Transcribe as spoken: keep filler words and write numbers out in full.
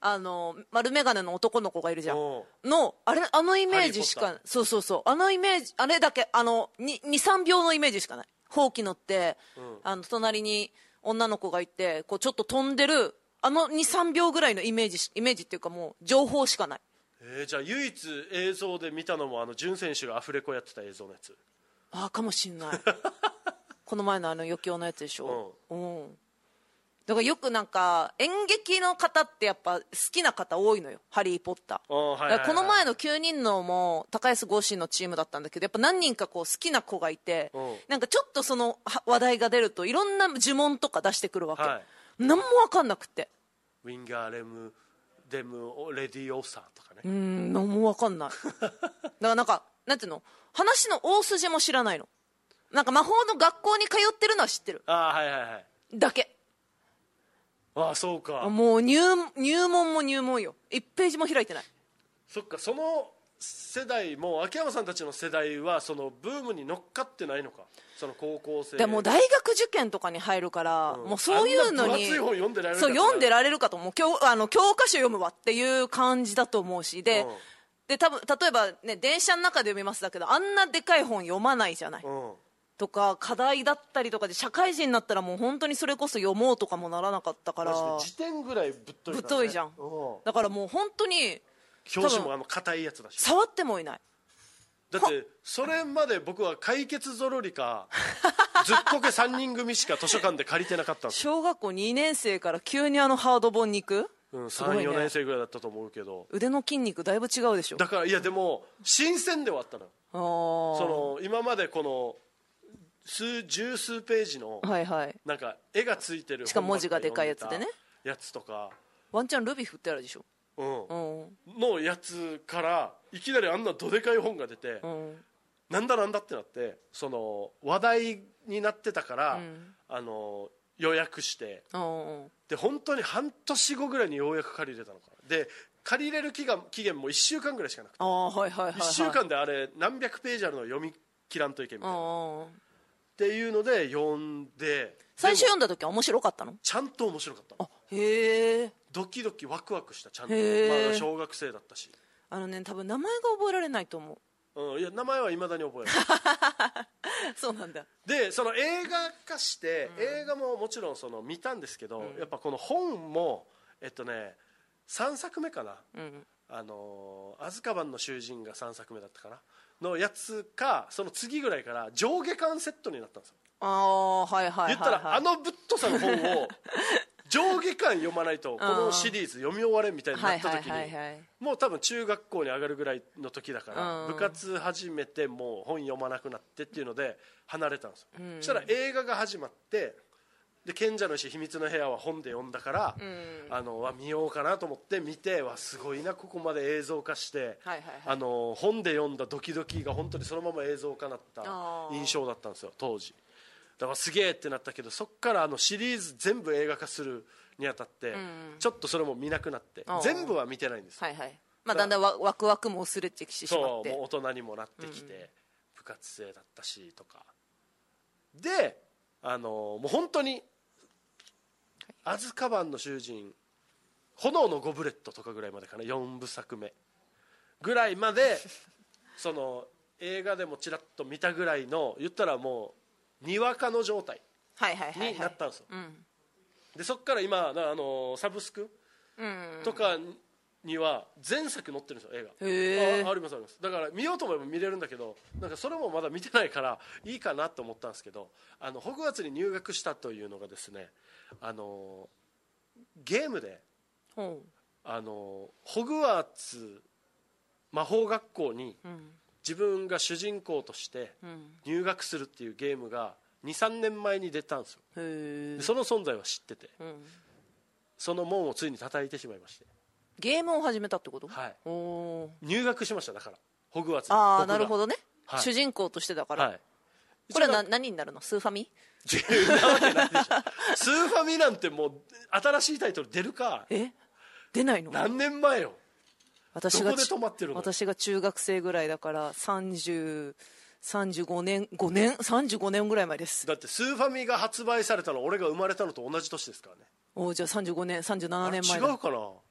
あの丸眼鏡の男の子がいるじゃんのあれあのイメージしかそうそうそうあのイメージあれだけあのにさんびょうのイメージしかない。ほうき乗って、うん、あの隣に女の子がいてこうちょっと飛んでるあのにさんびょうぐらいのイメージイメージっていうかもう情報しかない。 えー、じゃあ唯一映像で見たのもあの潤選手がアフレコやってた映像のやつ。 ああかもしんないこの前のあの余興のやつでしょ、うん、うん、だからよくなんか演劇の方ってやっぱ好きな方多いのよハリー・ポッター、はいはいはい、この前のきゅうにんのも高安剛心のチームだったんだけどやっぱ何人かこう好きな子がいて、うん、なんかちょっとその話題が出るといろんな呪文とか出してくるわけ、はい、何も分かんなくてウィンガーレムデムレディオーサーとかねうん何も分かんないだからなんかなんていうの話の大筋も知らないの。なんか魔法の学校に通ってるのは知ってる。 あはいはいはいだけ。 ああそうか。 もう 入, 入門も入門よ。いちページも開いてない。 そっかその世代も秋山さんたちの世代はそのブームに乗っかってないのか。その高校生でも大学受験とかに入るから、うん、もうそういうのに分厚い本読んでられるかそう読んでられるかと思う。教あの教科書読むわっていう感じだと思うしで、うん、で多分例えばね電車の中で読みますだけどあんなでかい本読まないじゃない、うん、とか課題だったりとかで社会人になったらもう本当にそれこそ読もうとかもならなかったから辞典ぐらいぶっといから、ね、 ぶっといじゃん、うん、だからもう本当に表紙もあの硬いやつだし触ってもいない。 だってそれまで僕は解決ぞろりかずっこけさんにん組しか図書館で借りてなかったんです。 小学校にねん生から急にあのハード本に行く、 うん、さん、よねん生ぐらいだったと思うけど腕の筋肉だいぶ違うでしょ。 だからいやでも新鮮ではあったの。その今までこの数十数ページのなんか絵がついてるしかも文字がでかいやつでねやつとかワンチャンルビ振ってあるでしょ、 うんうん、のやつからいきなりあんなどでかい本が出て、うん、なんだなんだってなってその話題になってたから、うん、あの予約して、うん、で本当に半年後ぐらいにようやく借りれたのかな。で借りれる期限、期限もいっしゅうかんぐらいしかなくて、あ、はいはいはいはい、いっしゅうかんであれ何百ページあるのを読み切らんといけんみたいなっていうので読んで最初読んだ時は面白かったの？ ちゃんと面白かった。 あへえ。 ドキドキワクワクした。ちゃんと、まあ、小学生だったしあのね多分名前が覚えられないと思う、うん、いや名前はいまだに覚えられないそうなんだ。 でその映画化して、うん、映画ももちろんその見たんですけど、うん、やっぱこの本もえっとねさんさくめかな、うん、あのアズカバンの囚人がさんさくめだったかなのやつかその次ぐらいから上下巻セットになったんですよ。 ああはいはいはい、はい、 言ったらあのぶっとさの本を上下巻読まないとこのシリーズ読み終われみたいになった時にもう多分中学校に上がるぐらいの時だから部活始めてもう本読まなくなってっていうので離れたんですよ。そしたら映画が始まってで賢者の石秘密の部屋は本で読んだから、うん、あのは見ようかなと思って見てわすごいなここまで映像化して、はいはいはい、あの本で読んだドキドキが本当にそのまま映像化になった印象だったんですよ当時。だからすげえってなったけどそっからあのシリーズ全部映画化するにあたって、うん、ちょっとそれも見なくなって全部は見てないんです、 はいはい、まあ、だんだんワワクワクも薄れてきてしまってそうもう大人にもなってきて、うん、部活生だったしとかであのもう本当にアズカバンの囚人炎のゴブレットとかぐらいまでかなよんぶさくめぐらいまでその映画でもちらっと見たぐらいの言ったらもうにわかの状態になったんですよ。でそっから今あのサブスクとかには前作載ってるんですよ映画。 あ, ありますあります。だから見ようと思えば見れるんだけどなんかそれもまだ見てないからいいかなと思ったんですけどあのホグワーツに入学したというのがですねあのゲームで、うん、あのホグワーツ魔法学校に自分が主人公として入学するっていうゲームがにさんねんまえに出たんですよ。でその存在は知ってて、うん、その門をついに叩いてしまいましてゲームを始めたってこと？ はいお入学しましただからホグワーツに。 ああなるほどね、はい、主人公としてだから、はい、これは何になるの？スーファミ？ なわけないでしょスーファミなんてもう新しいタイトル出るか。 え出ないの？ 何年前よ。 私がどこで止まってるの？ 私が中学生ぐらいだからさんじゅう、さんじゅうごねんごねんさんじゅうごねんぐらい前です。 だってスーファミが発売されたの俺が生まれたのと同じ年ですからね。 おじゃあさんじゅうごねんさんじゅうななねんまえだ。 違うかな